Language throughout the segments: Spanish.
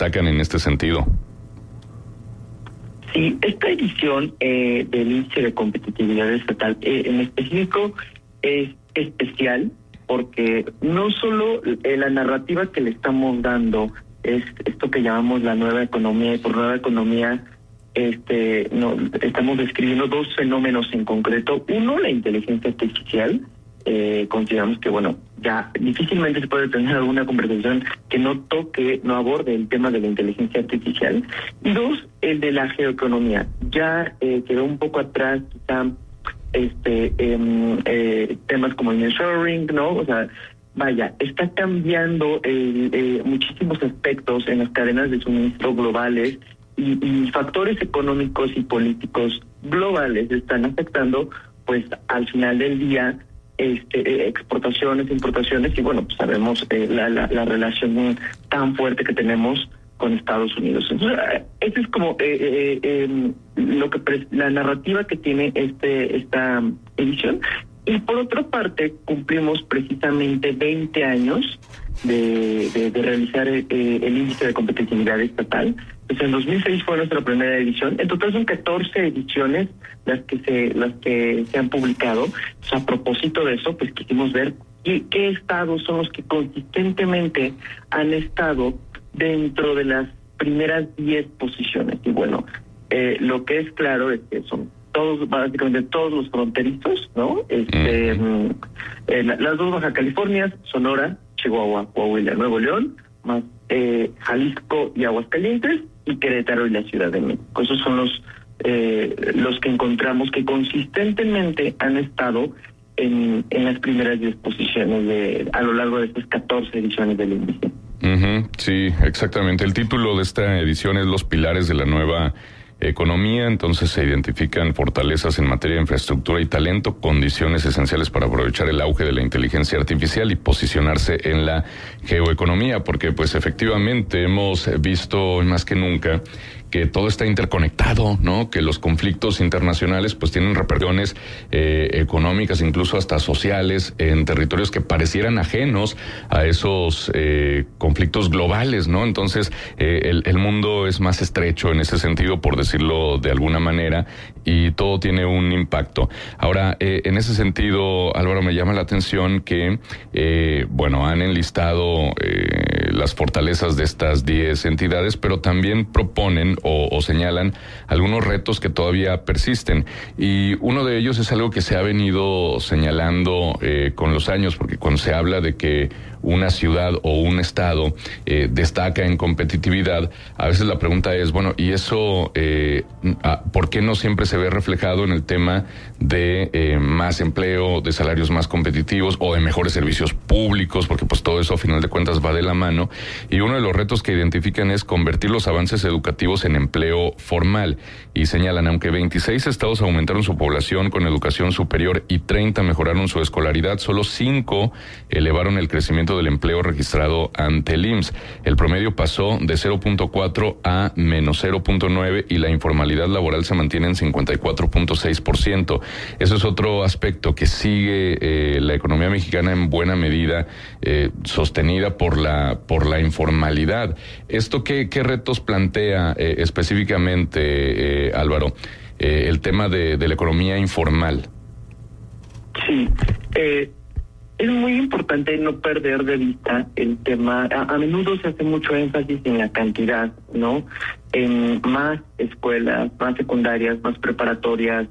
destacan en este sentido. Sí, esta edición del índice de competitividad estatal en específico es especial porque no solo la narrativa que le estamos dando es esto que llamamos la nueva economía, y por nueva economía estamos describiendo dos fenómenos en concreto. Uno, la inteligencia artificial. Consideramos que, ya difícilmente se puede tener alguna conversación que no aborde el tema de la inteligencia artificial. Y dos, el de la geoeconomía. Ya quedó un poco atrás, quizá, temas como el nearshoring, ¿no? O sea, está cambiando muchísimos aspectos en las cadenas de suministro globales y factores económicos y políticos globales están afectando, pues, al final del día, exportaciones, importaciones, y pues sabemos la relación tan fuerte que tenemos con Estados Unidos. Entonces, esa es como la narrativa que tiene esta edición. Y por otra parte, cumplimos precisamente 20 años de realizar el índice de competitividad estatal. Pues en 2006 fue nuestra primera edición. En total son 14 ediciones las que se han publicado. Pues a propósito de eso, pues quisimos ver qué estados son los que consistentemente han estado dentro de las primeras 10 posiciones. Y lo que es claro es que son básicamente todos los fronterizos, ¿no? Las dos Baja Californias, Sonora, Chihuahua, Coahuila, Nuevo León, más Jalisco y Aguascalientes, y Querétaro y la Ciudad de México. Esos son los que encontramos que consistentemente han estado en las primeras 10 posiciones a lo largo de estas 14 ediciones del índice. Sí, exactamente. El título de esta edición es Los pilares de la nueva economía. Entonces se identifican fortalezas en materia de infraestructura y talento, condiciones esenciales para aprovechar el auge de la inteligencia artificial y posicionarse en la geoeconomía, porque pues efectivamente hemos visto más que nunca que todo está interconectado, ¿no? Que los conflictos internacionales pues tienen repercusiones económicas, incluso hasta sociales, en territorios que parecieran ajenos a esos conflictos globales, ¿no? Entonces el mundo es más estrecho en ese sentido, por decirlo de alguna manera, y todo tiene un impacto. Ahora, en ese sentido, Álvaro, me llama la atención que, han enlistado las fortalezas de estas 10 entidades, pero también proponen o señalan algunos retos que todavía persisten. Y uno de ellos es algo que se ha venido señalando con los años, porque cuando se habla de que una ciudad o un estado destaca en competitividad, a veces la pregunta es, ¿y eso por qué no siempre se ve reflejado en el tema de más empleo, de salarios más competitivos o de mejores servicios públicos? Porque pues todo eso a final de cuentas va de la mano. Y uno de los retos que identifican es convertir los avances educativos en empleo formal. Y señalan, aunque 26 estados aumentaron su población con educación superior y 30 mejoraron su escolaridad, solo 5 elevaron el crecimiento del empleo registrado ante el IMSS. El promedio pasó de 0.4 a menos 0.9 y la informalidad laboral se mantiene en 54.6%. Eso es otro aspecto que sigue la economía mexicana en buena medida sostenida por la informalidad. ¿Esto qué retos plantea específicamente, Álvaro, el tema de la economía informal? Sí, es muy importante no perder de vista el tema. A menudo se hace mucho énfasis en la cantidad, ¿no? En más escuelas, más secundarias, más preparatorias,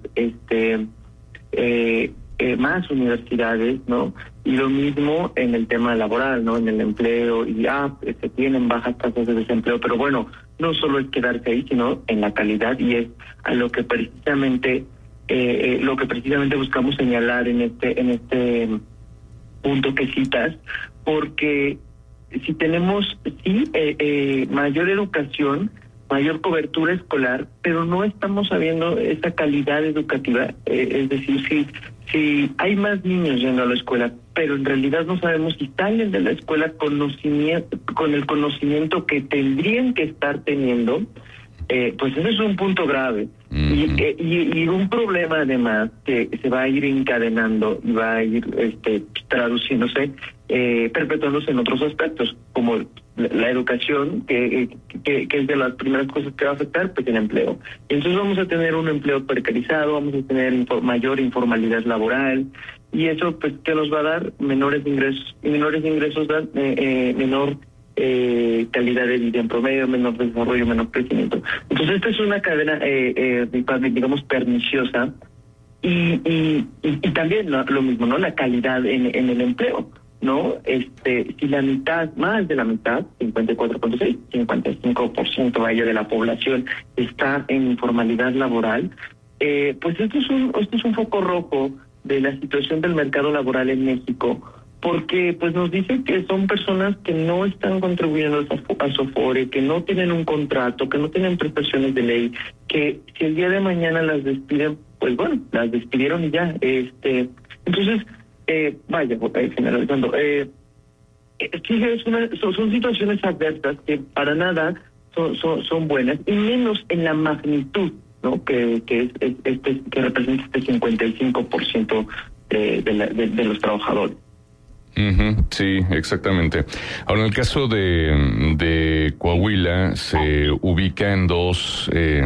más universidades, ¿no? Y lo mismo en el tema laboral, ¿no? En el empleo, y se tienen bajas tasas de desempleo, pero no solo es quedarse ahí, sino en la calidad, y es a lo que precisamente buscamos señalar en este punto que citas, porque si tenemos mayor educación, mayor cobertura escolar, pero no estamos sabiendo esa calidad educativa, es decir, si hay más niños yendo a la escuela, pero en realidad no sabemos si salen de la escuela con el conocimiento que tendrían que estar teniendo, pues ese es un punto grave. Y un problema además que se va a ir encadenando y va a ir traduciéndose, perpetuándose en otros aspectos, como la educación, que es de las primeras cosas que va a afectar, pues el empleo. Entonces vamos a tener un empleo precarizado, vamos a tener mayor informalidad laboral, y eso pues que nos va a dar menores ingresos, y menores ingresos dan menor calidad de vida en promedio, menor desarrollo, menor crecimiento. Entonces esta es una cadena digamos perniciosa, y también lo mismo, ¿no? La calidad en el empleo, ¿no? Si la mitad, más de la mitad, 54.6, 55% vaya de la población está en informalidad laboral, pues esto es un foco rojo de la situación del mercado laboral en México, porque pues nos dice que son personas que no están contribuyendo a su Afore, que no tienen un contrato, que no tienen prestaciones de ley, que si el día de mañana las despiden, pues bueno, las despidieron y ya. Entonces, generalizando, son situaciones adversas que para nada son buenas, y menos en la magnitud, ¿no? Que representa este 55% de los trabajadores. Sí, exactamente. Ahora, en el caso de Coahuila, se ubica en dos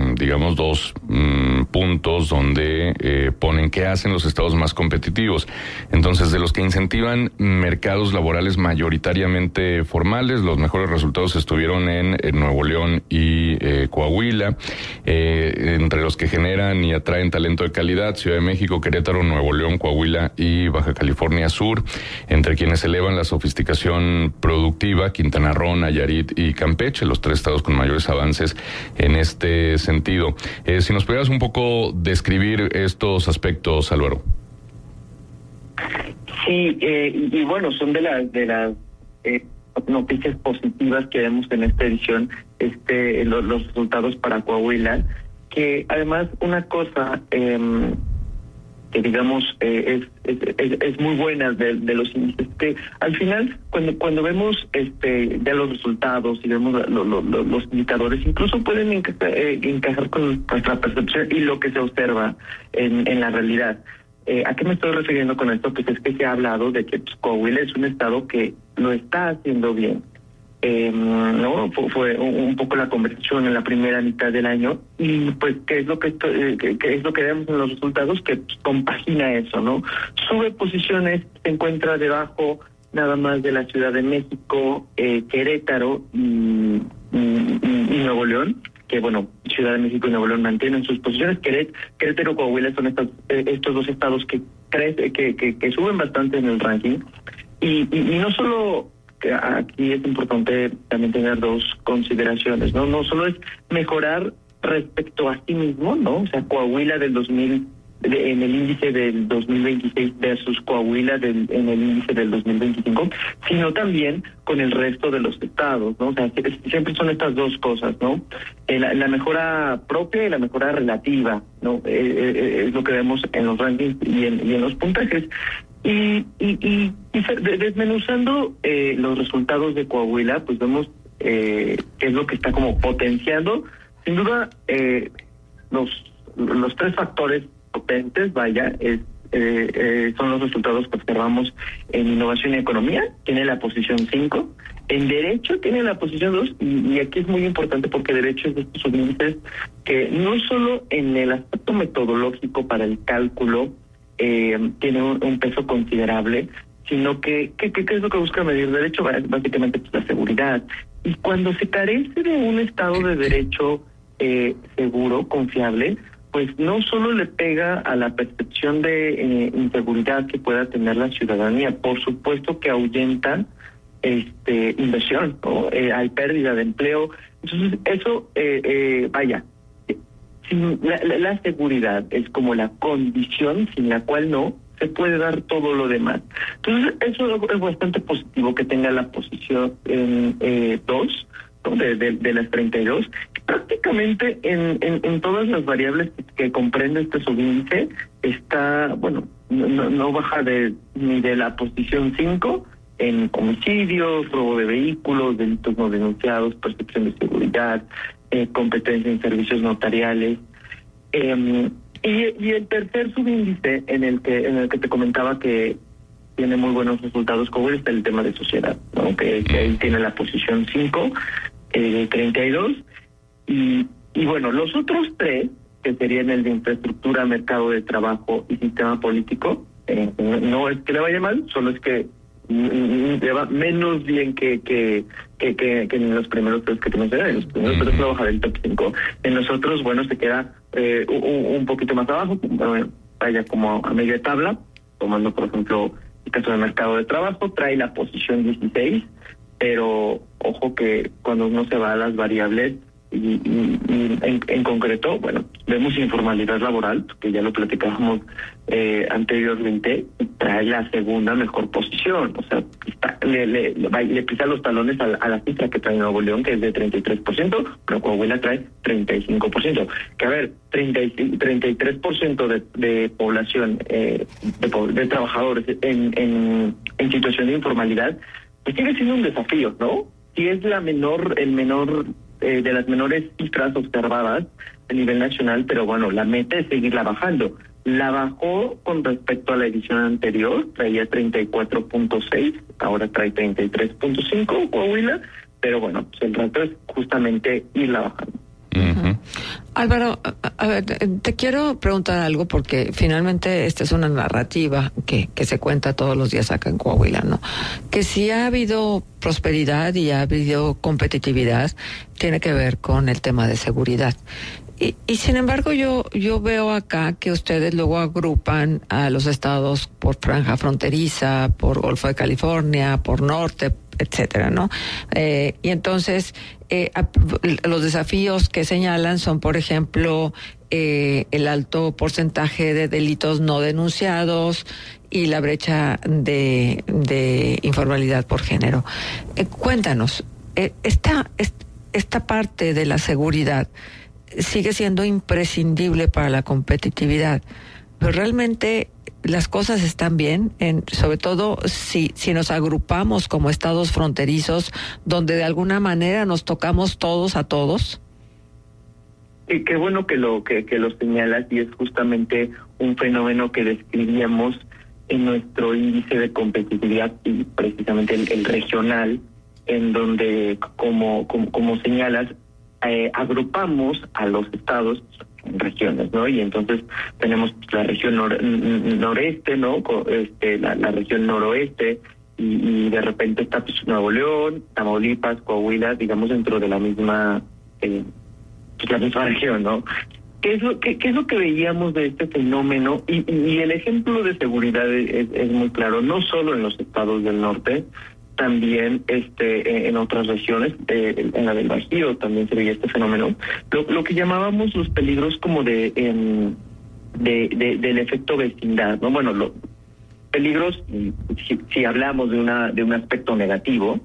puntos donde ponen qué hacen los estados más competitivos. Entonces, de los que incentivan mercados laborales mayoritariamente formales, los mejores resultados estuvieron en Nuevo León y Coahuila. Entre los que generan y atraen talento de calidad, Ciudad de México, Querétaro, Nuevo León, Coahuila y Baja California Sur. Entre quienes elevan la sofisticación productiva, Quintana Roo, Nayarit y Campeche, los tres estados con mayores avances en este sentido. Si nos pudieras un poco describir estos aspectos, Álvaro. Sí, y bueno, son de las noticias positivas que vemos en esta edición, los resultados para Coahuila, que además una cosa que digamos es muy buena de los índices, que al final cuando vemos ya los resultados y vemos los indicadores, incluso pueden encajar con nuestra percepción y lo que se observa en la realidad. ¿A qué me estoy refiriendo con esto? Pues es que se ha hablado de que Coahuila es un estado que lo está haciendo bien. No fue un poco la conversación en la primera mitad del año, y pues qué es lo que vemos en los resultados, que pues, compagina eso, ¿no? Sube posiciones, se encuentra debajo nada más de la Ciudad de México, Querétaro y Nuevo León, que bueno, Ciudad de México y Nuevo León mantienen sus posiciones. Querétaro y Coahuila son estos dos estados que suben bastante en el ranking, y no solo. Aquí es importante también tener dos consideraciones, ¿no? No solo es mejorar respecto a sí mismo, ¿no? O sea, Coahuila en el índice del 2026 versus Coahuila en el índice del 2025, sino también con el resto de los estados, ¿no? O sea, siempre son estas dos cosas, ¿no? La mejora propia y la mejora relativa, ¿no? Es lo que vemos en los rankings y en los puntajes. Y desmenuzando los resultados de Coahuila, pues vemos qué es lo que está como potenciando. Sin duda, los tres factores potentes, son los resultados que observamos en innovación y economía. Tiene la posición 5. En derecho tiene la posición 2, y aquí es muy importante porque derecho es de estos índices que no solo en el aspecto metodológico para el cálculo tiene un peso considerable, sino que ¿qué es lo que busca medir derecho? Básicamente pues, la seguridad. Y cuando se carece de un estado de derecho seguro, confiable, pues no solo le pega a la percepción de inseguridad que pueda tener la ciudadanía, por supuesto que ahuyenta inversión, ¿no? Hay pérdida de empleo. Entonces eso, la seguridad es como la condición sin la cual no se puede dar todo lo demás. Entonces eso es bastante positivo que tenga la posición 2, ¿no? de las 32. Prácticamente en todas las variables que comprende este subíndice está, bueno, no baja ni de la posición 5 en homicidios, robo de vehículos, delitos no denunciados, percepción de seguridad, competencia en servicios notariales. Y el tercer subíndice en el que te comentaba que tiene muy buenos resultados, Coahuila, está el tema de sociedad, ¿no? Que ahí tiene la posición 5, 32. Y bueno, los otros 3, que serían el de infraestructura, mercado de trabajo y sistema político, no es que le vaya mal, solo es que le va menos bien que en los primeros 3 que te mencioné. En los primeros 3 va a bajar el top 5. En los otros, bueno, se queda un poquito más abajo, vaya como a media tabla, tomando por ejemplo el caso del mercado de trabajo, trae la posición 16, pero ojo que cuando uno se va a las variables y en concreto, bueno, vemos informalidad laboral, que ya lo platicábamos anteriormente, trae la segunda mejor posición, o sea, le pisa los talones a la cifra que trae Nuevo León, que es de 33%, pero Coahuila trae 35%, que a ver, 33% de población, de trabajadores en situación de informalidad, pues sigue siendo un desafío, ¿no? Si es el menor de las menores cifras observadas a nivel nacional, pero bueno, la meta es seguirla bajando. La bajó con respecto a la edición anterior, traía 34.6, ahora trae 33.5 Coahuila, pero bueno, pues el reto es justamente irla bajando. Uh-huh. Álvaro, a ver, te quiero preguntar algo porque finalmente esta es una narrativa que se cuenta todos los días acá en Coahuila, ¿no? Que si ha habido prosperidad y ha habido competitividad, tiene que ver con el tema de seguridad. Y sin embargo yo veo acá que ustedes luego agrupan a los estados por franja fronteriza, por Golfo de California, por norte, etcétera, ¿no? Y entonces los desafíos que señalan son, por ejemplo, el alto porcentaje de delitos no denunciados y la brecha de informalidad por género. Cuéntanos, esta parte de la seguridad sigue siendo imprescindible para la competitividad, pero realmente las cosas están bien, sobre todo si nos agrupamos como estados fronterizos, donde de alguna manera nos tocamos todos a todos. Y qué bueno que lo señalas, y es justamente un fenómeno que describíamos en nuestro índice de competitividad, y precisamente el regional, en donde como señalas, agrupamos a los estados en regiones, ¿no? Y entonces tenemos la región noreste, ¿no? La región noroeste, y de repente está pues Nuevo León, Tamaulipas, Coahuila, digamos dentro de la misma región, ¿no? ¿Qué es lo que veíamos de este fenómeno? Y el ejemplo de seguridad es muy claro, no solo en los estados del norte, también en otras regiones, en la del Bajío también se veía este fenómeno. Lo que llamábamos los peligros como del efecto vecindad, ¿no? Bueno, los peligros, si hablamos de un aspecto negativo,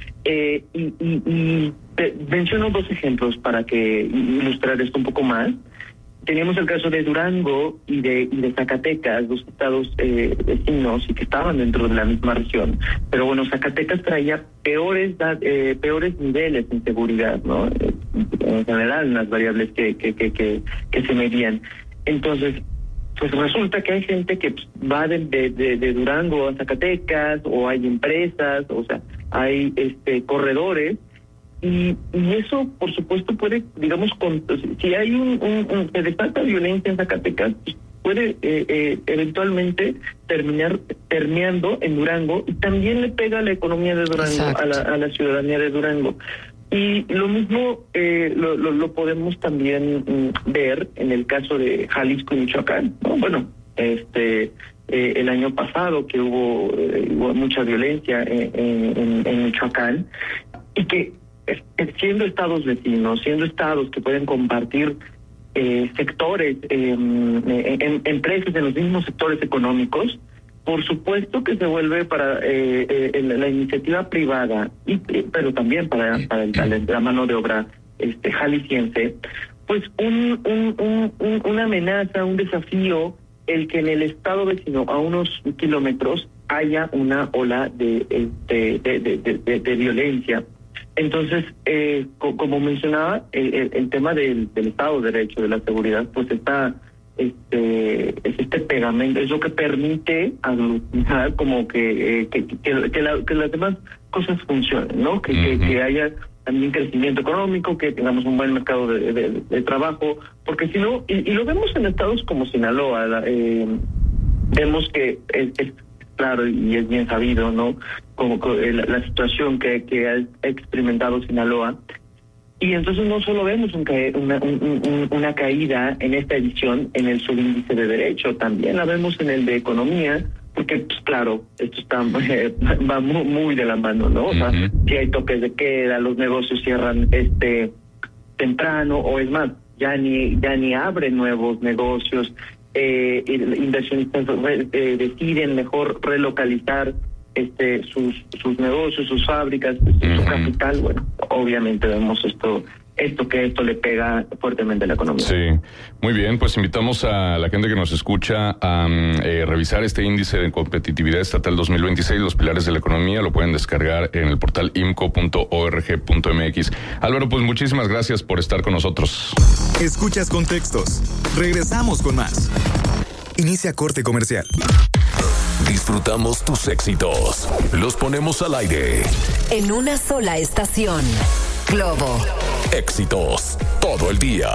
menciono 2 ejemplos para que ilustrar esto un poco más. Teníamos el caso de Durango y de Zacatecas, 2 estados vecinos y que estaban dentro de la misma región. Pero bueno, Zacatecas traía peores niveles de inseguridad, ¿no? En general, las variables que se medían. Entonces, pues resulta que hay gente que va de Durango a Zacatecas, o hay empresas, o sea, hay corredores. Y eso, por supuesto, puede, digamos, si hay se desata violencia en Zacatecas, puede eventualmente terminar permeando en Durango, y también le pega a la economía de Durango, a la ciudadanía de Durango. Y lo mismo lo podemos también ver en el caso de Jalisco y Michoacán, ¿no? Bueno, el año pasado que hubo mucha violencia en Michoacán, y que siendo estados vecinos, siendo estados que pueden compartir sectores, empresas en los mismos sectores económicos, por supuesto que se vuelve para la iniciativa privada, pero también para la mano de obra jalisciense, pues una amenaza, un desafío, el que en el estado vecino a unos kilómetros haya una ola de violencia. Entonces, como mencionaba, el tema del Estado de Derecho, de la seguridad, pues está es este pegamento, es lo que permite aglutinar como que las demás cosas funcionen, ¿no? Que haya también crecimiento económico, que tengamos un buen mercado de trabajo, porque si no, y lo vemos en estados como Sinaloa, vemos que es claro y es bien sabido, ¿no? Como la situación que ha experimentado Sinaloa. Y entonces no solo vemos una caída en esta edición en el subíndice de derecho, también la vemos en el de economía, porque pues claro, esto va muy de la mano, ¿no? O sea, si hay toques de queda, los negocios cierran temprano, o es más, ya ni abren nuevos negocios, inversionistas deciden mejor relocalizar sus negocios, sus fábricas, su capital. Bueno, obviamente vemos esto le pega fuertemente a la economía. Sí, muy bien, pues invitamos a la gente que nos escucha a revisar este índice de competitividad estatal 2026, los pilares de la economía, lo pueden descargar en el portal imco.org.mx. Álvaro, pues muchísimas gracias por estar con nosotros. Escuchas Contextos. Regresamos con más. Inicia corte comercial. Disfrutamos tus éxitos. Los ponemos al aire. En una sola estación. Globo. Éxitos. Todo el día.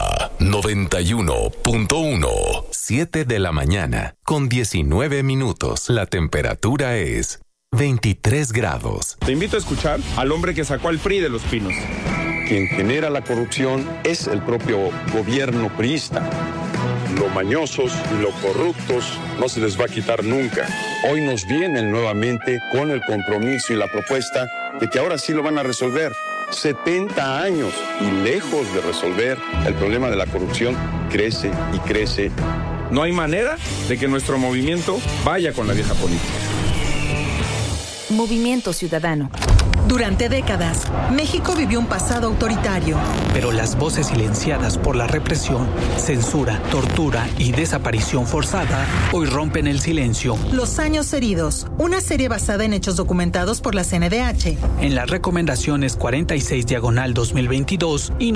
91.1. 7 de la mañana. Con 19 minutos. La temperatura es 23 grados. Te invito a escuchar al hombre que sacó al PRI de Los Pinos. Quien genera la corrupción es el propio gobierno priista. Lo mañosos y lo corruptos no se les va a quitar nunca. Hoy nos vienen nuevamente con el compromiso y la propuesta de que ahora sí lo van a resolver. 70 años y lejos de resolver el problema de la corrupción, crece y crece. No hay manera de que nuestro movimiento vaya con la vieja política. Movimiento Ciudadano. Durante décadas, México vivió un pasado autoritario. Pero las voces silenciadas por la represión, censura, tortura y desaparición forzada hoy rompen el silencio. Los años heridos, una serie basada en hechos documentados por la CNDH. En las recomendaciones 46/2022 y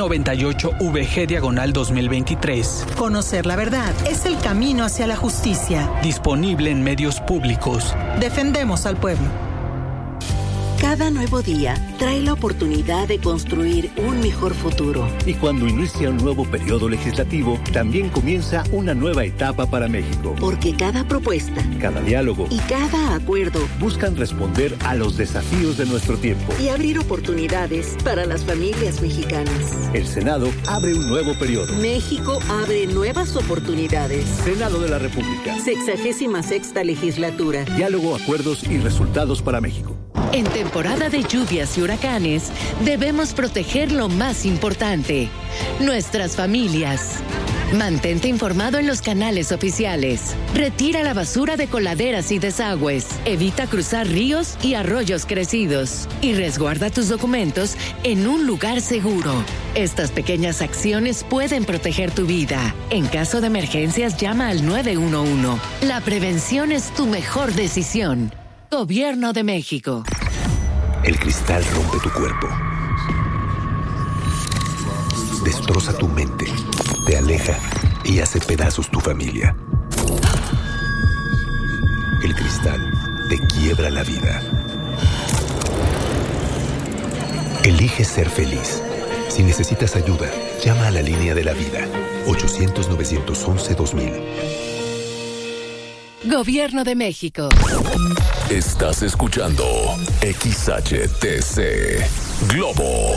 98/VG/2023. Conocer la verdad es el camino hacia la justicia. Disponible en medios públicos. Defendemos al pueblo. Cada nuevo día trae la oportunidad de construir un mejor futuro. Y cuando inicia un nuevo periodo legislativo, también comienza una nueva etapa para México. Porque cada propuesta, cada diálogo y cada acuerdo buscan responder a los desafíos de nuestro tiempo y abrir oportunidades para las familias mexicanas. El Senado abre un nuevo periodo. México abre nuevas oportunidades. Senado de la República. 66ª legislatura. Diálogo, acuerdos y resultados para México. En temporada de lluvias y huracanes, debemos proteger lo más importante, nuestras familias. Mantente informado en los canales oficiales. Retira la basura de coladeras y desagües. Evita cruzar ríos y arroyos crecidos. Y resguarda tus documentos en un lugar seguro. Estas pequeñas acciones pueden proteger tu vida. En caso de emergencias, llama al 911. La prevención es tu mejor decisión. Gobierno de México. El cristal rompe tu cuerpo. Destroza tu mente. Te aleja y hace pedazos tu familia. El cristal te quiebra la vida. Elige ser feliz. Si necesitas ayuda, llama a la línea de la vida. 800-911-2000. Gobierno de México. Estás escuchando XHTC Globo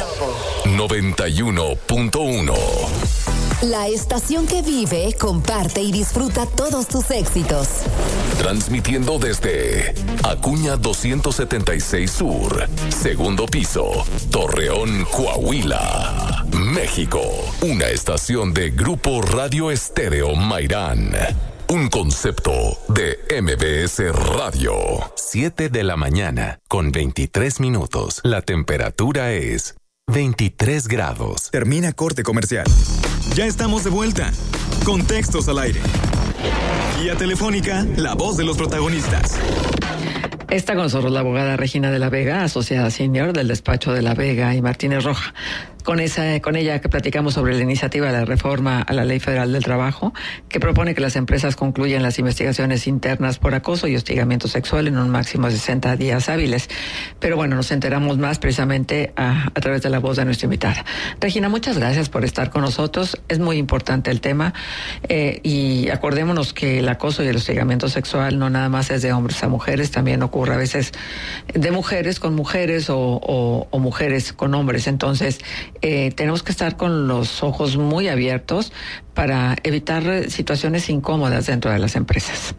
91.1. La estación que vive, comparte y disfruta todos tus éxitos. Transmitiendo desde Acuña 276 Sur, segundo piso, Torreón, Coahuila, México. Una estación de Grupo Radio Estéreo Mairán. Un concepto de MBS Radio. 7 de la mañana, con 23 minutos. La temperatura es 23 grados. Termina corte comercial. Ya estamos de vuelta. Contextos al aire. Guía Telefónica, la voz de los protagonistas. Está con nosotros la abogada Regina de la Vega, asociada senior del despacho de la Vega y Martínez Roja. Con ella que platicamos sobre la iniciativa de la reforma a la Ley Federal del Trabajo, que propone que las empresas concluyan las investigaciones internas por acoso y hostigamiento sexual en un máximo de 60 días hábiles. Pero bueno, nos enteramos más precisamente a través de la voz de nuestra invitada. Regina, muchas gracias por estar con nosotros. Es muy importante el tema y acordémonos que el acoso y el hostigamiento sexual no nada más es de hombres a mujeres, también ocurre a veces de mujeres con mujeres o mujeres con hombres. Entonces, tenemos que estar con los ojos muy abiertos para evitar situaciones incómodas dentro de las empresas.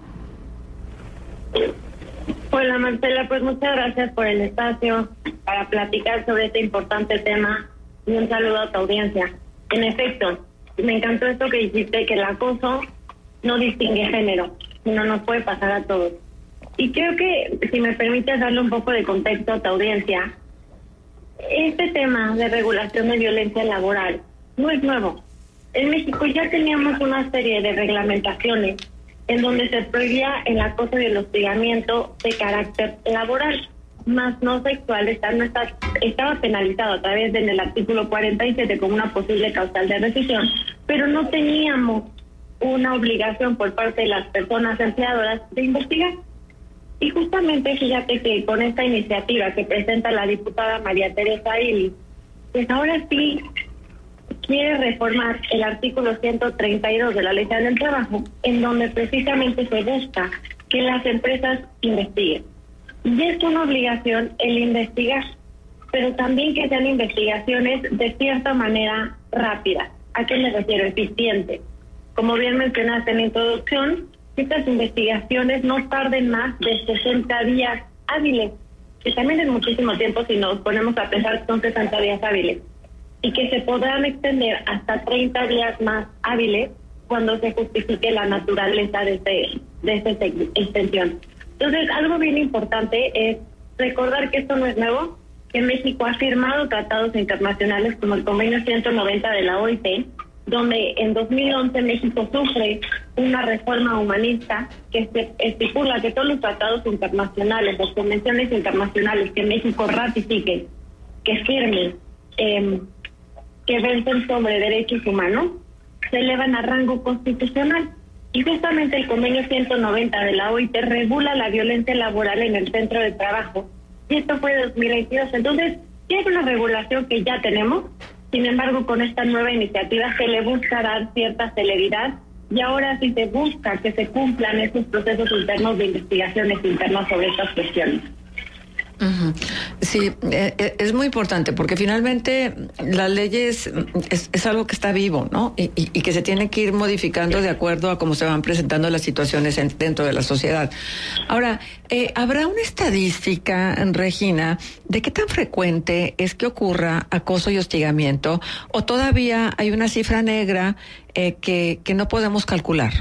Hola Marcela, pues muchas gracias por el espacio para platicar sobre este importante tema y un saludo a tu audiencia. En efecto, me encantó esto que dijiste, que el acoso no distingue género, sino nos puede pasar a todos. Y creo que, si me permites darle un poco de contexto a tu audiencia, este tema de regulación de violencia laboral no es nuevo. En México ya teníamos una serie de reglamentaciones en donde se prohibía el acoso y el hostigamiento de carácter laboral, más no sexual. Estaba penalizado a través del artículo 47 como una posible causal de rescisión, pero no teníamos una obligación por parte de las personas empleadoras de investigar. Y justamente fíjate que con esta iniciativa que presenta la diputada María Teresa Ili, pues ahora sí quiere reformar el artículo 132 de la Ley Federal del Trabajo, en donde precisamente se busca que las empresas investiguen. Y es una obligación el investigar, pero también que sean investigaciones de cierta manera rápidas. ¿A qué me refiero? Eficientes. Como bien mencionaste en la introducción, estas investigaciones no tarden más de 60 días hábiles, que también es muchísimo tiempo si nos ponemos a pensar que son 60 días hábiles, y que se podrán extender hasta 30 días más hábiles cuando se justifique la naturaleza de esta extensión. Entonces, algo bien importante es recordar que esto no es nuevo, que México ha firmado tratados internacionales como el Convenio 190 de la OIT, donde en 2011 México sufre una reforma humanista que se estipula que todos los tratados internacionales, las convenciones internacionales que México ratifique, que firme, que versen sobre derechos humanos, se elevan a rango constitucional. Y justamente el convenio 190 de la OIT regula la violencia laboral en el centro de trabajo. Y esto fue de 2022. Entonces, sí es una regulación que ya tenemos. Sin embargo, con esta nueva iniciativa se le busca dar cierta celeridad y ahora sí se busca que se cumplan estos procesos internos de investigaciones internas sobre estas cuestiones. Uh-huh. Sí, es muy importante porque finalmente las leyes es algo que está vivo, ¿no? Y que se tiene que ir modificando de acuerdo a cómo se van presentando las situaciones dentro de la sociedad. Ahora, ¿habrá una estadística, Regina, de qué tan frecuente es que ocurra acoso y hostigamiento o todavía hay una cifra negra que no podemos calcular?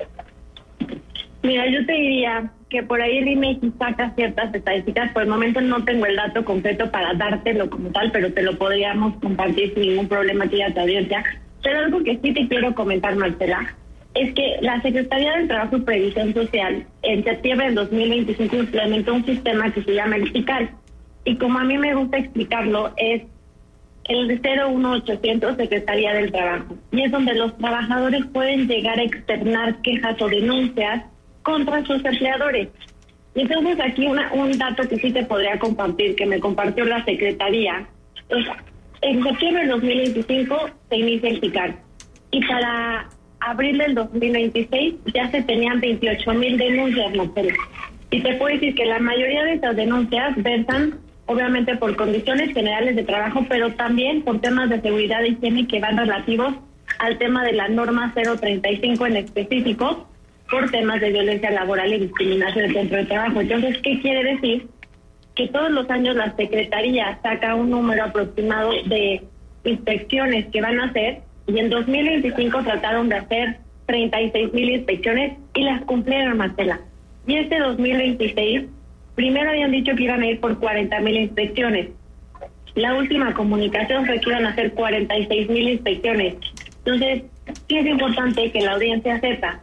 Mira, yo te diría que por ahí el INEGI saca ciertas estadísticas. Por el momento no tengo el dato concreto para dártelo como tal, pero te lo podríamos compartir sin ningún problema aquí a tu audiencia. Pero algo que sí te quiero comentar, Marcela, es que la Secretaría del Trabajo y Previsión Social en septiembre del 2025 implementó un sistema que se llama el SICAL. Y como a mí me gusta explicarlo, es el 01800 Secretaría del Trabajo. Y es donde los trabajadores pueden llegar a externar quejas o denuncias contra sus empleadores. Y entonces aquí un dato que sí te podría compartir, que me compartió la Secretaría. En septiembre del 2025 se inicia el SICAR. Y para abril del 2026 ya se tenían 28,000 denuncias, Marcela. Y te puedo decir que la mayoría de esas denuncias versan obviamente por condiciones generales de trabajo, pero también por temas de seguridad e higiene que van relativos al tema de la norma 035 en específico, por temas de violencia laboral y discriminación en el centro de trabajo. Entonces, ¿qué quiere decir? Que todos los años la Secretaría saca un número aproximado de inspecciones que van a hacer, y en 2025 trataron de hacer 36,000 inspecciones y las cumplieron, Marcela. Y este 2026, primero habían dicho que iban a ir por 40,000 inspecciones. La última comunicación fue que iban a hacer 46,000 inspecciones. Entonces, sí es importante que la audiencia sepa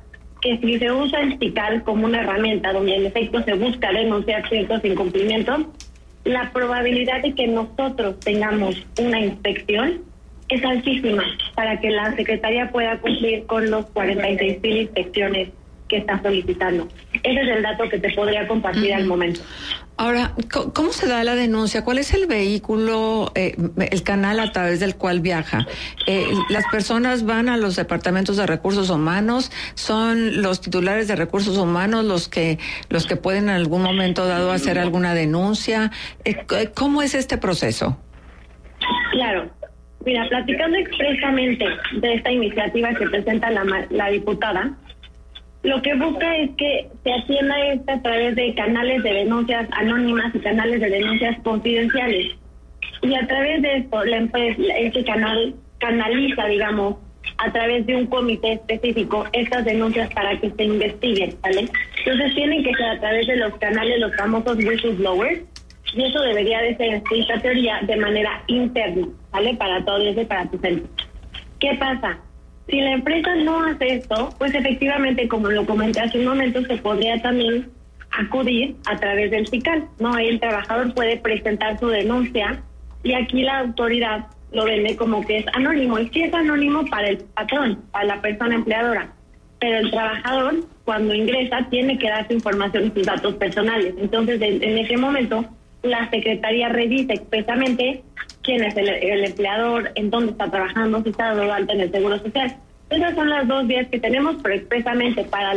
que si se usa el CICAL como una herramienta donde en efecto se busca denunciar ciertos incumplimientos, la probabilidad de que nosotros tengamos una inspección es altísima para que la Secretaría pueda cumplir con los 46,000 inspecciones que está solicitando. Ese es el dato que te podría compartir al momento. Ahora, ¿cómo se da la denuncia? ¿Cuál es el vehículo, el canal a través del cual viaja? ¿Las personas van a los departamentos de recursos humanos? ¿Son los titulares de recursos humanos los que pueden en algún momento dado hacer alguna denuncia? ¿Cómo es este proceso? Claro. Mira, platicando expresamente de esta iniciativa que presenta la diputada, lo que busca es que se atienda esto a través de canales de denuncias anónimas y canales de denuncias confidenciales. Y a través de esto, la empresa, este canal canaliza, digamos, a través de un comité específico estas denuncias para que se investiguen, ¿vale? Entonces tienen que ser a través de los canales, los famosos whistleblowers, y eso debería de ser, en esta teoría, de manera interna, ¿vale? Para todo eso y para tu centro. ¿Qué pasa? Si la empresa no hace esto, pues efectivamente, como lo comenté hace un momento, se podría también acudir a través del CICAL, ¿no? Ahí el trabajador puede presentar su denuncia y aquí la autoridad lo vende como que es anónimo. Y sí es anónimo para el patrón, para la persona empleadora, pero el trabajador, cuando ingresa, tiene que dar su información y sus datos personales. Entonces, en ese momento, la Secretaría revisa expresamente quién es el empleador, en dónde está trabajando, si está dado alta en el Seguro Social. Esas son las dos vías que tenemos, pero expresamente para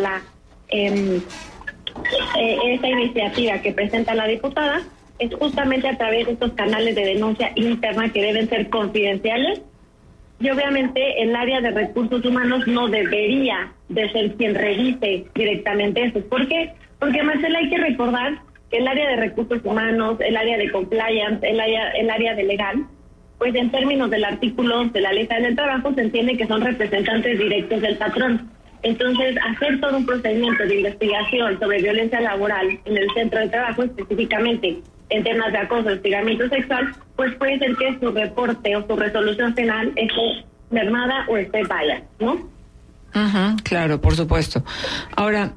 esta iniciativa que presenta la diputada, es justamente a través de estos canales de denuncia interna que deben ser confidenciales. Y obviamente el área de recursos humanos no debería de ser quien revise directamente eso. ¿Por qué? Porque, Marcela, hay que recordar que el área de recursos humanos, el área de compliance, el área de legal, pues en términos del artículo de la Ley Federal del Trabajo se entiende que son representantes directos del patrón. Entonces, hacer todo un procedimiento de investigación sobre violencia laboral en el centro de trabajo, específicamente en temas de acoso, hostigamiento sexual, pues puede ser que su reporte o su resolución penal esté mermada o esté biased, ¿no? Claro, por supuesto. Ahora,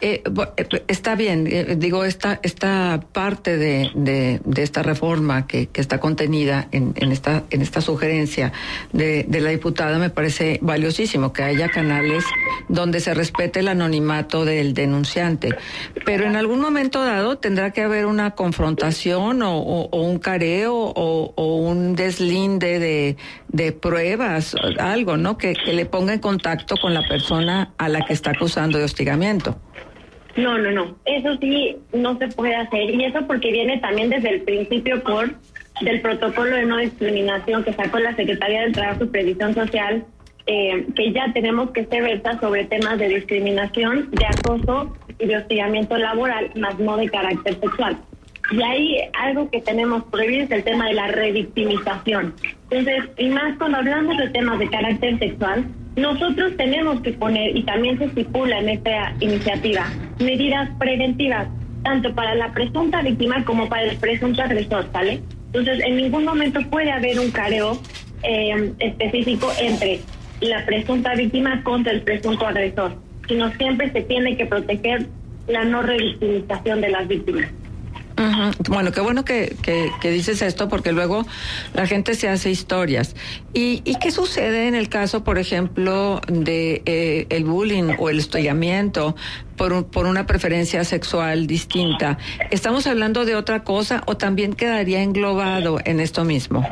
está bien, digo, esta parte de esta reforma que está contenida en esta sugerencia de la diputada me parece valiosísimo, que haya canales donde se respete el anonimato del denunciante, pero en algún momento dado tendrá que haber una confrontación o un careo o un deslinde de pruebas, algo, ¿no? Que le ponga en contacto con la persona a la que está acusando de hostigamiento. No. Eso sí no se puede hacer. Y eso porque viene también desde el principio core del protocolo de no discriminación que sacó la Secretaría del Trabajo y Previsión Social, que ya tenemos que ser versas sobre temas de discriminación, de acoso y de hostigamiento laboral, más no de carácter sexual. Y ahí algo que tenemos prohibido es el tema de la revictimización. Entonces, y más cuando hablamos de temas de carácter sexual, nosotros tenemos que poner, y también se estipula en esta iniciativa, medidas preventivas, tanto para la presunta víctima como para el presunto agresor, ¿vale? Entonces, en ningún momento puede haber un careo específico entre la presunta víctima contra el presunto agresor, sino siempre se tiene que proteger la no revictimización de las víctimas. Bueno, qué bueno que dices esto, porque luego la gente se hace historias. ¿Y qué sucede en el caso, por ejemplo, de el bullying o el hostigamiento por una preferencia sexual distinta? ¿Estamos hablando de otra cosa o también quedaría englobado en esto mismo?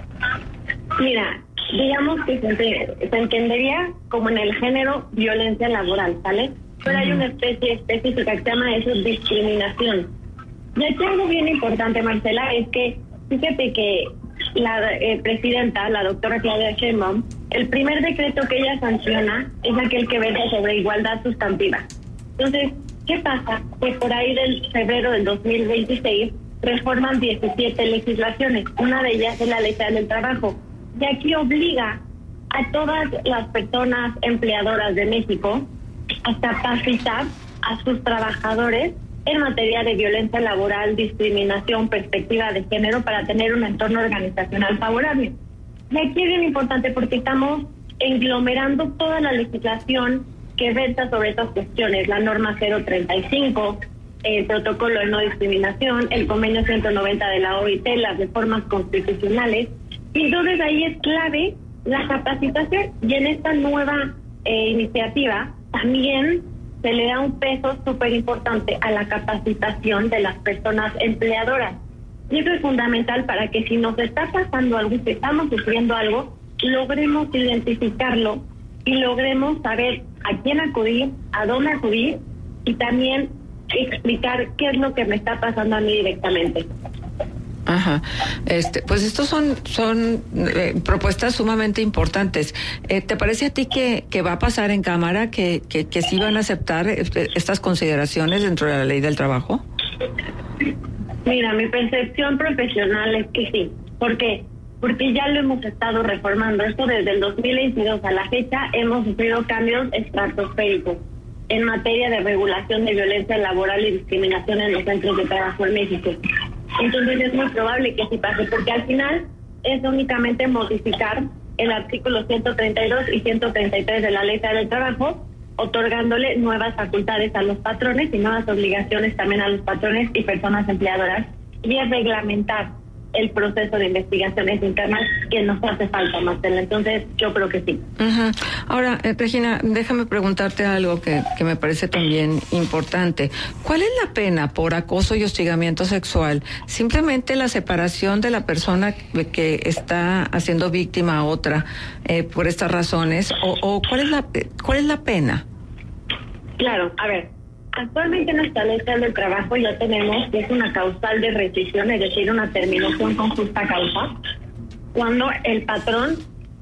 Mira, digamos que se entendería como en el género violencia laboral, ¿vale? Pero hay una especie específica que se llama eso discriminación. Y aquí algo bien importante, Marcela, es que fíjate que la presidenta, la doctora Claudia Sheinbaum, el primer decreto que ella sanciona es aquel que versa sobre igualdad sustantiva. Entonces, ¿qué pasa? Pues por ahí del febrero del 2026 reforman 17 legislaciones. Una de ellas es la Ley Federal del Trabajo. Y aquí obliga a todas las personas empleadoras de México a capacitar a sus trabajadores en materia de violencia laboral, discriminación, perspectiva de género, para tener un entorno organizacional favorable. Y aquí es bien importante porque estamos englomerando toda la legislación que versa sobre estas cuestiones, la norma 035, el protocolo de no discriminación, el convenio 190 de la OIT, las reformas constitucionales. Y entonces ahí es clave la capacitación, y en esta nueva iniciativa también se le da un peso súper importante a la capacitación de las personas empleadoras. Y eso es fundamental para que si nos está pasando algo, si estamos sufriendo algo, logremos identificarlo y logremos saber a quién acudir, a dónde acudir, y también explicar qué es lo que me está pasando a mí directamente. Ajá. Pues estos son propuestas sumamente importantes. ¿Te parece a ti que va a pasar en Cámara, que sí van a aceptar estas consideraciones dentro de la Ley del Trabajo? Mira, mi percepción profesional es que sí. ¿Por qué? Porque ya lo hemos estado reformando. Esto desde el 2022 a la fecha hemos sufrido cambios estratosféricos en materia de regulación de violencia laboral y discriminación en los centros de trabajo en México. Entonces es muy probable que sí pase, porque al final es únicamente modificar el artículo 132 y 133 de la Ley Federal del Trabajo, otorgándole nuevas facultades a los patrones y nuevas obligaciones también a los patrones y personas empleadoras, y es reglamentar el proceso de investigaciones internas que nos hace falta, Marcela. Entonces, yo creo que sí. Uh-huh. Ahora, Regina, déjame preguntarte algo que me parece también importante. ¿Cuál es la pena por acoso y hostigamiento sexual? ¿Simplemente la separación de la persona que está haciendo víctima a otra por estas razones? ¿O cuál es la pena? Claro, a ver. Actualmente en nuestra Ley Federal del Trabajo ya tenemos que es una causal de rescisión, es decir, una terminación con justa causa, cuando el patrón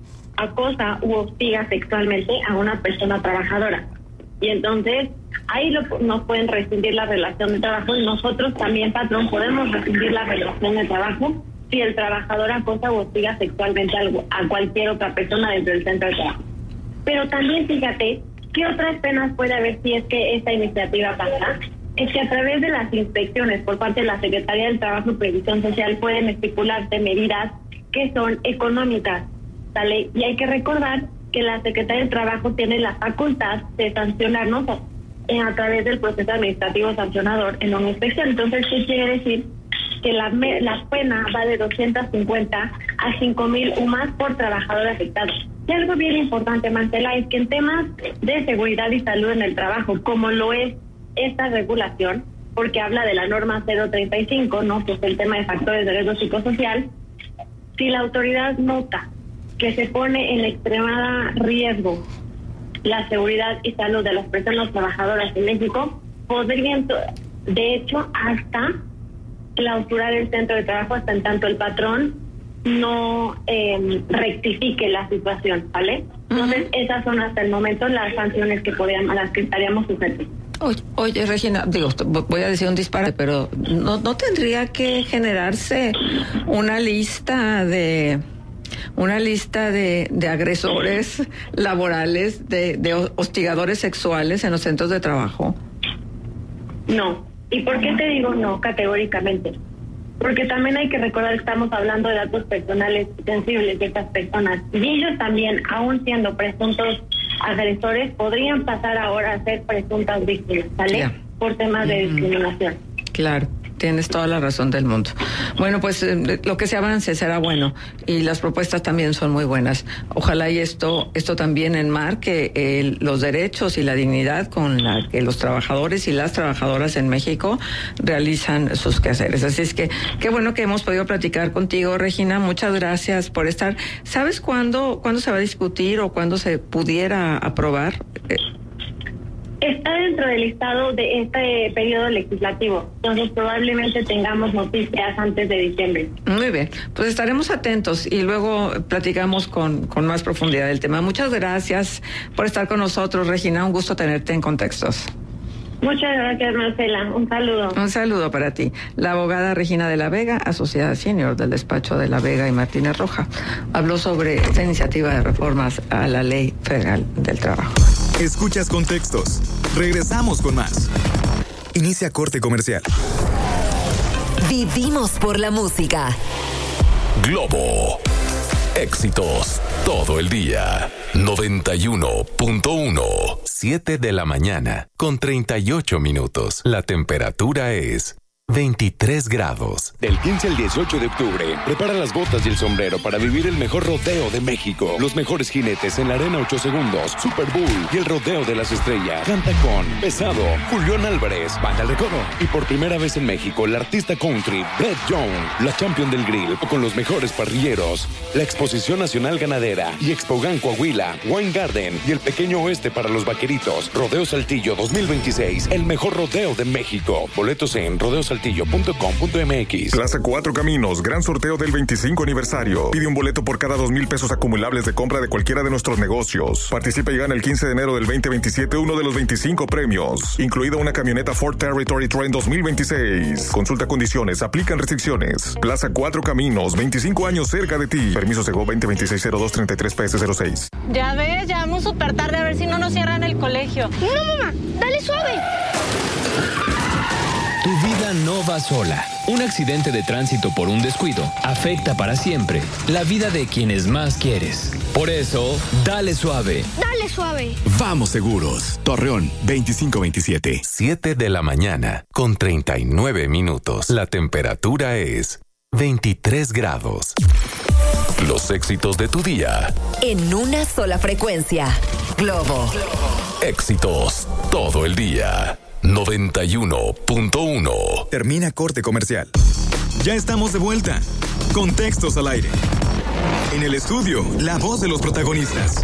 acosa u hostiga sexualmente a una persona trabajadora. Y entonces ahí nos pueden rescindir la relación de trabajo, y nosotros también, patrón, podemos rescindir la relación de trabajo si el trabajador acosa u hostiga sexualmente a cualquier otra persona dentro del centro de trabajo. Pero también fíjate, ¿qué otras penas puede haber si es que esta iniciativa pasa? Es que a través de las inspecciones por parte de la Secretaría del Trabajo y Previsión Social pueden estipularse medidas que son económicas, ¿sale? Y hay que recordar que la Secretaría del Trabajo tiene la facultad de sancionarnos a través del proceso administrativo sancionador en una inspección. Entonces, ¿qué quiere decir? Que la pena va de 250 a 5,000 UMAS por trabajador afectado. Y algo bien importante, Marcela, es que en temas de seguridad y salud en el trabajo, como lo es esta regulación, porque habla de la norma 035, ¿no? Que es el tema de factores de riesgo psicosocial, si la autoridad nota que se pone en extremada riesgo la seguridad y salud de las personas trabajadoras en México, podrían, de hecho, hasta clausurar el centro de trabajo hasta en tanto el patrón no rectifique la situación, ¿vale? Entonces, esas son hasta el momento las sanciones a las que estaríamos sujetos. Oye, Regina, voy a decir un disparate, pero ¿no tendría que generarse una lista de agresores laborales, de hostigadores sexuales en los centros de trabajo? No. ¿Y por qué te digo no categóricamente? Porque también hay que recordar que estamos hablando de datos personales sensibles de estas personas. Y ellos también, aún siendo presuntos agresores, podrían pasar ahora a ser presuntas víctimas, ¿vale? Yeah. Por temas de discriminación. Claro. Tienes toda la razón del mundo. Bueno, pues lo que se avance será bueno, y las propuestas también son muy buenas. Ojalá y esto también enmarque los derechos y la dignidad con la que los trabajadores y las trabajadoras en México realizan sus quehaceres. Así es que qué bueno que hemos podido platicar contigo, Regina. Muchas gracias por estar. ¿Sabes cuándo se va a discutir o cuándo se pudiera aprobar? Está dentro del listado de este periodo legislativo, entonces probablemente tengamos noticias antes de diciembre. Muy bien, pues estaremos atentos y luego platicamos con más profundidad del tema. Muchas gracias por estar con nosotros, Regina, un gusto tenerte en Contextos. Muchas gracias, Marcela. Un saludo. Un saludo para ti. La abogada Regina de la Vega, asociada senior del despacho de la Vega y Martínez Roja, habló sobre esta iniciativa de reformas a la Ley Federal del Trabajo. Escuchas Contextos. Regresamos con más. Inicia corte comercial. Vivimos por la música. Globo. Éxitos. todo el día. 91.1. 7 de la mañana, con 38 minutos. La temperatura es 23 grados. Del 15 al 18 de octubre, prepara las botas y el sombrero para vivir el mejor rodeo de México. Los mejores jinetes en la Arena 8 Segundos, Super Bowl y el Rodeo de las Estrellas. Canta con Pesado, Julián Álvarez, Banda El Recodo. Y por primera vez en México, la artista country Brett Young, la champion del grill, con los mejores parrilleros. La Exposición Nacional Ganadera y Expogan Coahuila, Wine Garden y el Pequeño Oeste para los vaqueritos. Rodeo Saltillo 2026, el mejor rodeo de México. Boletos en rodeosaltillo.com.mx. Plaza Cuatro Caminos, gran sorteo del 25 aniversario. Pide un boleto por cada 2,000 pesos acumulables de compra de cualquiera de nuestros negocios. Participa y gana el 15 de enero del 2027 uno de los 25 premios, incluida una camioneta Ford Territory Trend 2026. Consulta condiciones, aplican restricciones. Plaza Cuatro Caminos, 25 años cerca de ti. Permiso Segov 2026-0233-PS06. Ya ves, ya vamos súper tarde, a ver si no nos cierran el colegio. No, mamá, dale suave. Tu vida no va sola. Un accidente de tránsito por un descuido afecta para siempre la vida de quienes más quieres. Por eso, dale suave. Dale suave. Vamos seguros. Torreón 2527. 7 de la mañana, con 39 minutos. La temperatura es 23 grados. Los éxitos de tu día. En una sola frecuencia. Globo. Éxitos todo el día. 91.1. Termina corte comercial. Ya estamos de vuelta. Contextos al aire. En el estudio, la voz de los protagonistas.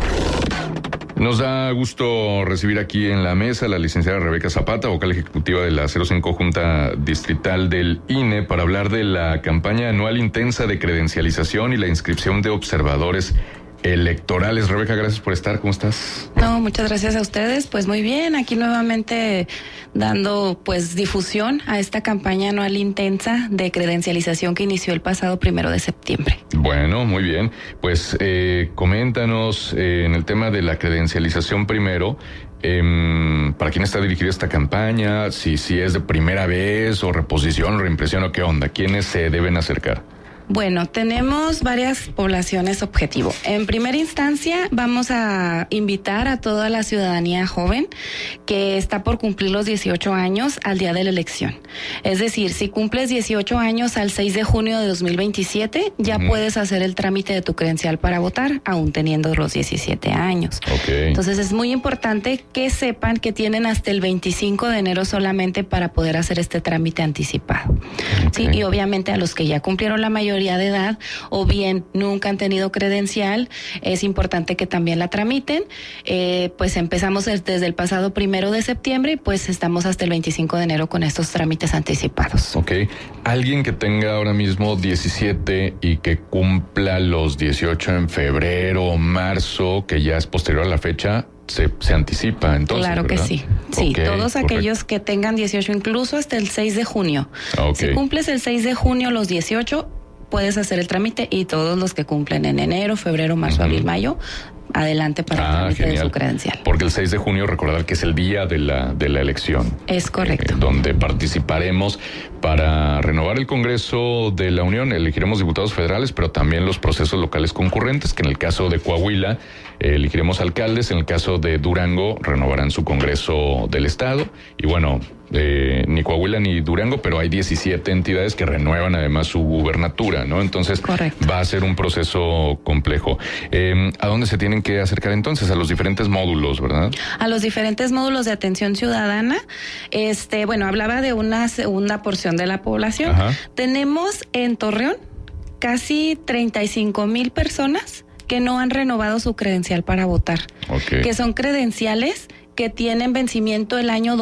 Nos da gusto recibir aquí en la mesa a la licenciada Rebeca Zapata, vocal ejecutiva de la 05 Junta Distrital del INE, para hablar de la campaña anual intensa de credencialización y la inscripción de observadores electorales. Rebeca, gracias por estar. ¿Cómo estás? No, muchas gracias a ustedes. Pues muy bien, aquí nuevamente dando pues difusión a esta campaña anual intensa de credencialización que inició el pasado 1 de septiembre. Bueno, muy bien. Pues coméntanos en el tema de la credencialización primero. ¿Para quién está dirigida esta campaña? Si es de primera vez o reposición, reimpresión o qué onda. ¿Quiénes se deben acercar? Bueno, tenemos varias poblaciones objetivo. En primera instancia, vamos a invitar a toda la ciudadanía joven que está por cumplir los 18 años al día de la elección. Es decir, si cumples 18 años al 6 de junio de 2027, ya puedes hacer el trámite de tu credencial para votar, aún teniendo los 17 años. Okay. Entonces, es muy importante que sepan que tienen hasta el 25 de enero solamente para poder hacer este trámite anticipado. Okay. Sí, y obviamente a los que ya cumplieron la mayoría de edad o bien nunca han tenido credencial, es importante que también la tramiten. Pues empezamos desde el pasado 1 de septiembre y pues estamos hasta el 25 de enero con estos trámites anticipados. Ok. Alguien que tenga ahora mismo 17 y que cumpla los 18 en febrero o marzo, que ya es posterior a la fecha, se anticipa entonces, claro, ¿verdad? Que sí. Sí, okay, todos aquellos correcto. Que tengan 18, incluso hasta el 6 de junio. Okay. Si cumples el 6 de junio los 18, puedes hacer el trámite, y todos los que cumplen en enero, febrero, marzo, abril, mayo, adelante para el trámite de su credencial. Porque el 6 de junio, recordar que es el día de la elección. Es correcto. Donde participaremos para renovar el Congreso de la Unión. Elegiremos diputados federales, pero también los procesos locales concurrentes, que en el caso de Coahuila elegiremos alcaldes, en el caso de Durango renovarán su Congreso del Estado. Y bueno, ni Coahuila ni Durango, pero hay 17 entidades que renuevan además su gubernatura, ¿no? Entonces, correcto, va a ser un proceso complejo. ¿A dónde se tienen que acercar entonces? A los diferentes módulos, ¿verdad? A los diferentes módulos de atención ciudadana. Bueno, hablaba de una segunda porción de la población. Ajá. Tenemos en Torreón casi 35,000 personas que no han renovado su credencial para votar. Okay. Que son credenciales que tienen vencimiento el año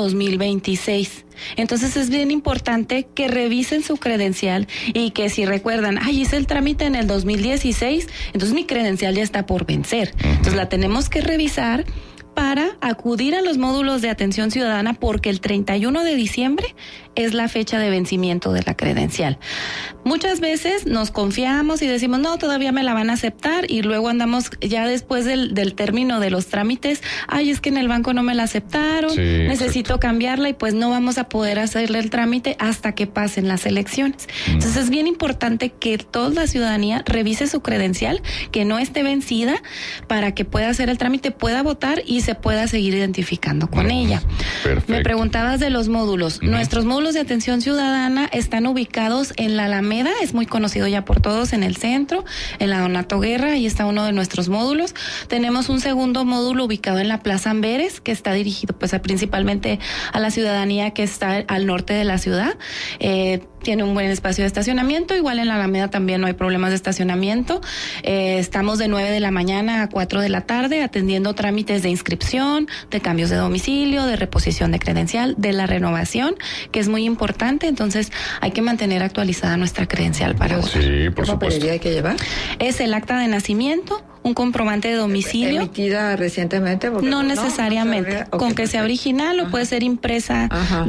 2026. Entonces es bien importante que revisen su credencial y que si recuerdan, hice el trámite en el 2016, entonces mi credencial ya está por vencer. Entonces la tenemos que revisar para acudir a los módulos de atención ciudadana porque el 31 de diciembre es la fecha de vencimiento de la credencial. Muchas veces nos confiamos y decimos, no, todavía me la van a aceptar, y luego andamos ya después del término de los trámites, ay, es que en el banco no me la aceptaron, sí, necesito cambiarla, y pues no vamos a poder hacerle el trámite hasta que pasen las elecciones. Entonces es bien importante que toda la ciudadanía revise su credencial, que no esté vencida, para que pueda hacer el trámite, pueda votar y se pueda seguir identificando con ella. Perfecto. Me preguntabas de los módulos. Nuestros módulos de atención ciudadana están ubicados en la Alameda, es muy conocido ya por todos, en el centro, en la Donato Guerra, ahí está uno de nuestros módulos. Tenemos un segundo módulo ubicado en la Plaza Amberes, que está dirigido pues principalmente a la ciudadanía que está al norte de la ciudad. Tiene un buen espacio de estacionamiento, igual en la Alameda también no hay problemas de estacionamiento. Estamos de 9 de la mañana a 4 de la tarde atendiendo trámites de inscripción, de cambios de domicilio, de reposición de credencial, de la renovación, que es muy importante, entonces hay que mantener actualizada nuestra credencial para votar. Sí, por ¿Qué papelería hay que llevar? Es el acta de nacimiento, un comprobante de domicilio. ¿Emitida recientemente? No necesariamente, con que sea original o puede ser impresa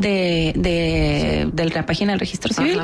de la página del registro civil.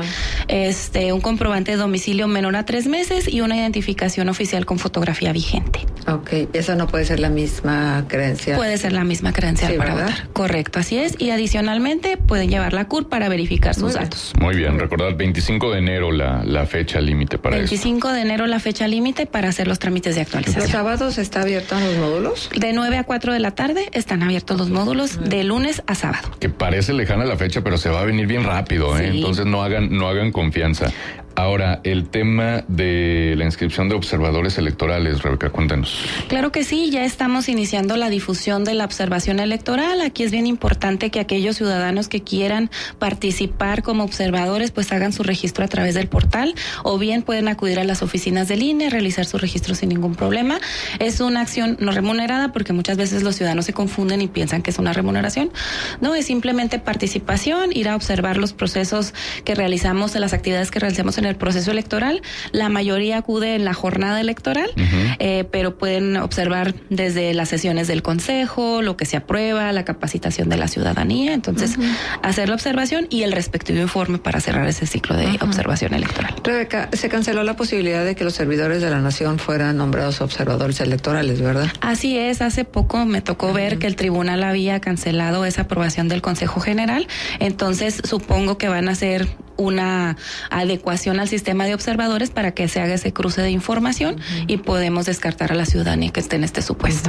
Un comprobante de domicilio menor a 3 meses y una identificación oficial con fotografía vigente. Ok, esa no puede ser la misma credencial. Puede ser la misma credencial para votar. Correcto, así es. Y adicionalmente pueden llevar la CUR para verificar sus datos. Muy bien, recordad 25 de enero la fecha límite para 25 de enero la fecha límite para hacer los trámites de actualización. ¿Los sábados está abiertos los módulos? De 9 a 4 de la tarde están abiertos los módulos de lunes a sábado. Que parece lejana la fecha, pero se va a venir bien rápido, ¿eh? Sí. Entonces no hagan confianza. Ahora, el tema de la inscripción de observadores electorales, Rebeca, cuéntanos. Claro que sí, ya estamos iniciando la difusión de la observación electoral. Aquí es bien importante que aquellos ciudadanos que quieran participar como observadores, pues hagan su registro a través del portal, o bien pueden acudir a las oficinas del INE, realizar su registro sin ningún problema. Es una acción no remunerada, porque muchas veces los ciudadanos se confunden y piensan que es una remuneración. No, es simplemente participación, ir a observar los procesos que realizamos, las actividades que realizamos en el proceso electoral. La mayoría acude en la jornada electoral, pero pueden observar desde las sesiones del consejo, lo que se aprueba, la capacitación de la ciudadanía. Entonces, hacer la observación y el respectivo informe para cerrar ese ciclo de observación electoral. Rebeca, se canceló la posibilidad de que los servidores de la nación fueran nombrados observadores electorales, ¿verdad? Así es, hace poco me tocó ver que el tribunal había cancelado esa aprobación del Consejo General, entonces supongo que van a hacer una adecuación al sistema de observadores para que se haga ese cruce de información y podemos descartar a la ciudadanía que esté en este supuesto.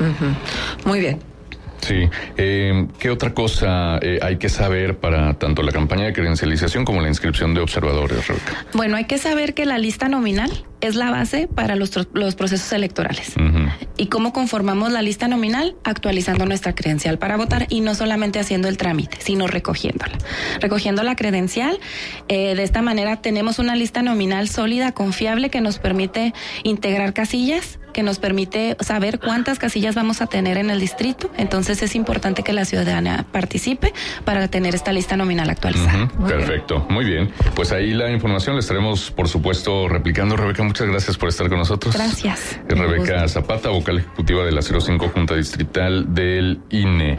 Muy bien. Sí. ¿Qué otra cosa hay que saber para tanto la campaña de credencialización como la inscripción de observadores, Rebeca? Bueno, hay que saber que la lista nominal es la base para los procesos electorales. ¿Y cómo conformamos la lista nominal? Actualizando nuestra credencial para votar, y no solamente haciendo el trámite, sino recogiéndola. Recogiendo la credencial, de esta manera tenemos una lista nominal sólida, confiable, que nos permite integrar casillas, que nos permite saber cuántas casillas vamos a tener en el distrito. Entonces es importante que la ciudadanía participe para tener esta lista nominal actualizada. Perfecto, muy bien. Pues ahí la información la estaremos, por supuesto, replicando. Rebeca, muchas gracias por estar con nosotros. Gracias. Rebeca Zapata, vocal ejecutiva de la 05 Junta Distrital del INE.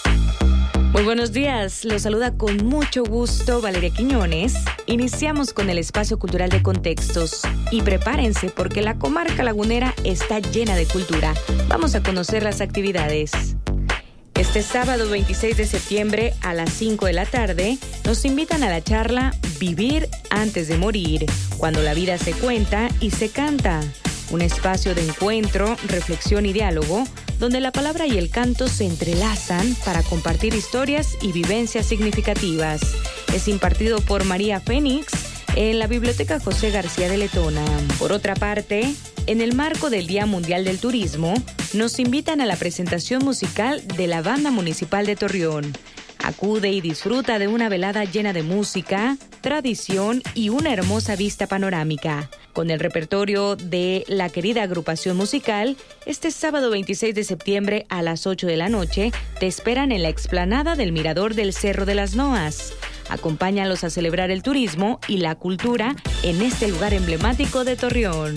Muy buenos días, los saluda con mucho gusto Valeria Quiñones. Iniciamos con el espacio cultural de Contextos y prepárense porque la comarca lagunera está llena de cultura. Vamos a conocer las actividades. Este sábado 26 de septiembre a las 5 de la tarde nos invitan a la charla Vivir antes de morir, cuando la vida se cuenta y se canta. Un espacio de encuentro, reflexión y diálogo, donde la palabra y el canto se entrelazan para compartir historias y vivencias significativas. Es impartido por María Fénix en la Biblioteca José García de Letona. Por otra parte, en el marco del Día Mundial del Turismo, nos invitan a la presentación musical de la Banda Municipal de Torreón. Acude y disfruta de una velada llena de música, tradición y una hermosa vista panorámica. Con el repertorio de la querida agrupación musical, este sábado 26 de septiembre a las 8 de la noche te esperan en la explanada del Mirador del Cerro de las Noas. Acompáñalos a celebrar el turismo y la cultura en este lugar emblemático de Torreón.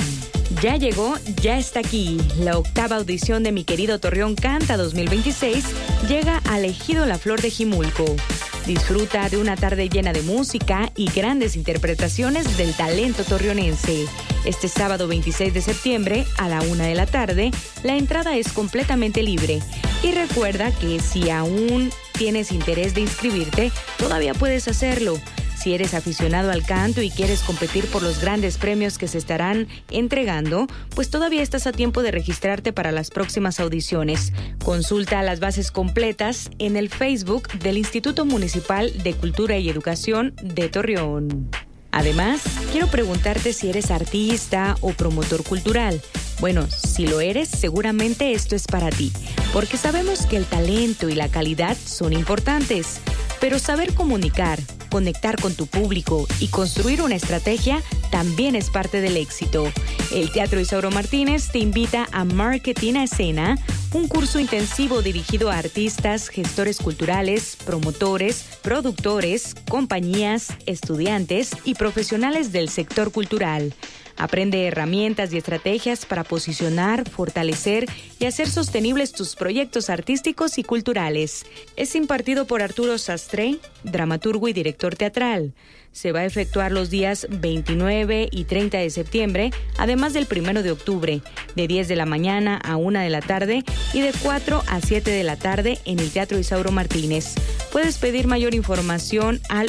Ya llegó, ya está aquí. La octava audición de Mi Querido Torreón Canta 2026 llega al Ejido La Flor de Jimulco. Disfruta de una tarde llena de música y grandes interpretaciones del talento torreonense. Este sábado 26 de septiembre a la 1:00 p.m, la entrada es completamente libre. Y recuerda que si aún tienes interés de inscribirte, todavía puedes hacerlo. Si eres aficionado al canto y quieres competir por los grandes premios que se estarán entregando, pues todavía estás a tiempo de registrarte para las próximas audiciones. Consulta las bases completas en el Facebook del Instituto Municipal de Cultura y Educación de Torreón. Además, quiero preguntarte si eres artista o promotor cultural. Bueno, si lo eres, seguramente esto es para ti, porque sabemos que el talento y la calidad son importantes, pero saber comunicar, conectar con tu público y construir una estrategia también es parte del éxito. El Teatro Isauro Martínez te invita a Marketing a Escena, un curso intensivo dirigido a artistas, gestores culturales, promotores, productores, compañías, estudiantes y profesionales del sector cultural. Aprende herramientas y estrategias para posicionar, fortalecer y hacer sostenibles tus proyectos artísticos y culturales. Es impartido por Arturo Sastre, dramaturgo y director teatral. Se va a efectuar los días 29 y 30 de septiembre, además del 1 de octubre, de 10 de la mañana a 1 de la tarde y de 4 a 7 de la tarde en el Teatro Isauro Martínez. Puedes pedir mayor información al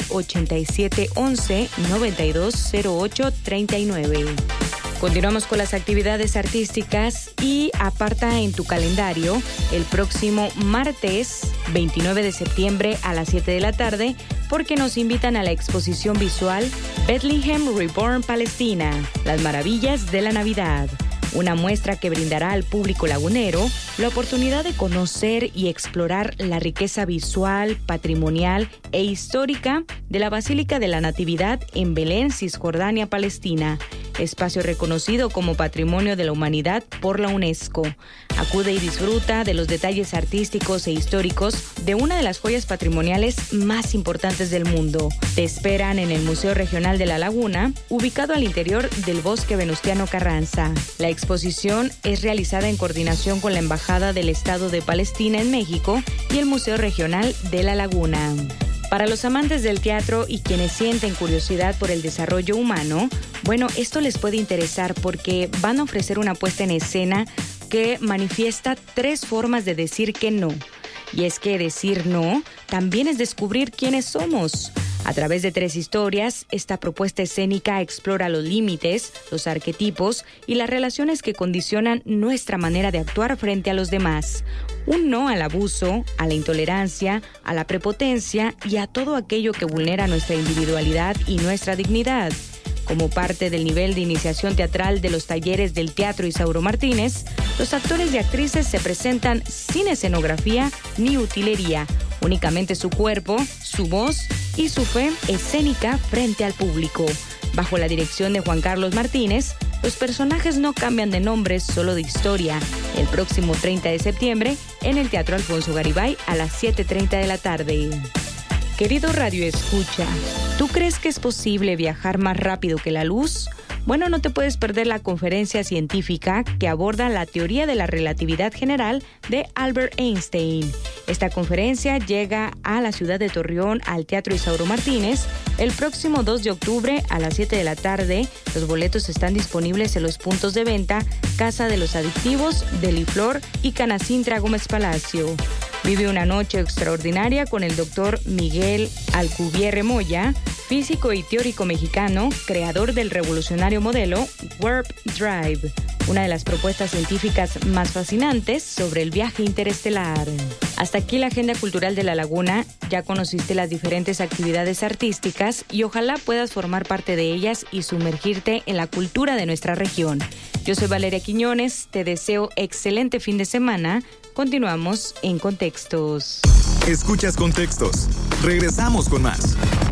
8711-920839. Continuamos con las actividades artísticas y aparta en tu calendario el próximo martes 29 de septiembre a las 7 de la tarde porque nos invitan a la exposición visual Bethlehem Reborn Palestina, las maravillas de la Navidad. Una muestra que brindará al público lagunero la oportunidad de conocer y explorar la riqueza visual, patrimonial e histórica de la Basílica de la Natividad en Belén, Cisjordania, Palestina, espacio reconocido como Patrimonio de la Humanidad por la UNESCO. Acude y disfruta de los detalles artísticos e históricos de una de las joyas patrimoniales más importantes del mundo. Te esperan en el Museo Regional de La Laguna, ubicado al interior del Bosque Venustiano Carranza. La exposición es realizada en coordinación con la Embajada del Estado de Palestina en México y el Museo Regional de La Laguna. Para los amantes del teatro y quienes sienten curiosidad por el desarrollo humano, bueno, esto les puede interesar porque van a ofrecer una puesta en escena que manifiesta 3 formas de decir que no. Y es que decir no también es descubrir quiénes somos. A través de 3 historias, esta propuesta escénica explora los límites, los arquetipos y las relaciones que condicionan nuestra manera de actuar frente a los demás. Un no al abuso, a la intolerancia, a la prepotencia y a todo aquello que vulnera nuestra individualidad y nuestra dignidad. Como parte del nivel de iniciación teatral de los talleres del Teatro Isauro Martínez, los actores y actrices se presentan sin escenografía ni utilería, únicamente su cuerpo, su voz y su fe escénica frente al público. Bajo la dirección de Juan Carlos Martínez, los personajes no cambian de nombre, solo de historia. El próximo 30 de septiembre en el Teatro Alfonso Garibay a las 7:30 de la tarde. Querido Radio Escucha, ¿tú crees que es posible viajar más rápido que la luz? Bueno, no te puedes perder la conferencia científica que aborda la teoría de la relatividad general de Albert Einstein. Esta conferencia llega a la ciudad de Torreón, al Teatro Isauro Martínez, el próximo 2 de octubre a las 7 de la tarde. Los boletos están disponibles en los puntos de venta Casa de los Adictivos, Deliflor y Canacintra Gómez Palacio. Vive una noche extraordinaria con el doctor Miguel Alcubierre Moya, físico y teórico mexicano, creador del revolucionario modelo Warp Drive, una de las propuestas científicas más fascinantes sobre el viaje interestelar. Hasta aquí la agenda cultural de La Laguna. Ya conociste las diferentes actividades artísticas y ojalá puedas formar parte de ellas y sumergirte en la cultura de nuestra región. Yo soy Valeria Quiñones, te deseo excelente fin de semana. Continuamos en Contextos. Escuchas Contextos. Regresamos con más.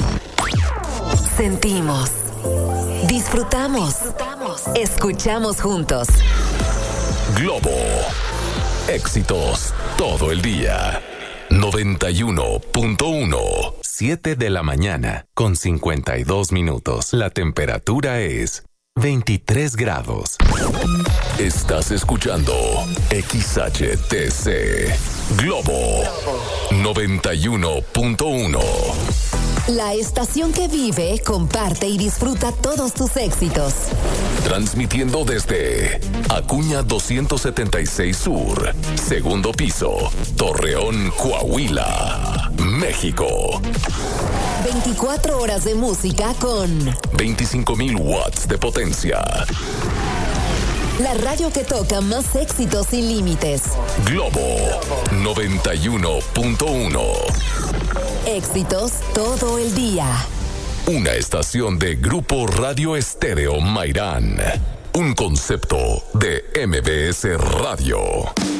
Sentimos. Disfrutamos. Escuchamos juntos. Globo. Éxitos todo el día. 91.1. 7 de la mañana con 52 minutos. La temperatura es 23 grados. Estás escuchando XHTC Globo 91.1. La estación que vive, comparte y disfruta todos tus éxitos. Transmitiendo desde Acuña 276 Sur, segundo piso, Torreón, Coahuila, México. 24 horas de música con 25,000 watts de potencia. La radio que toca más éxitos sin límites. Globo 91.1. Éxitos todo el día. Una estación de Grupo Radio Estéreo Mairán. Un concepto de MBS Radio.